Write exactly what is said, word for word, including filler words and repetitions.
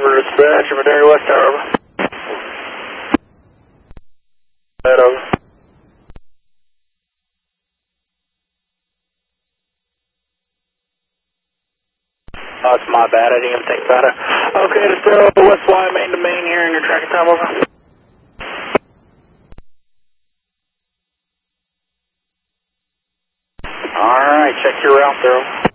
Over dispatch, Madera West Tower, over. Head over. Oh, it's my bad, I didn't even think about it. Okay, to still West Y, main to main here in your tracking time, over. Alright, check your route there.